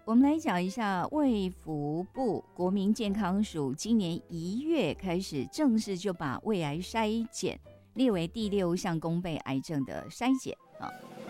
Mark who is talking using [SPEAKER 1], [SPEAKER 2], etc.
[SPEAKER 1] 我们来讲一下卫福部国民健康署今年1月开始正式就把胃癌筛检列为第6项公费癌症的筛检啊。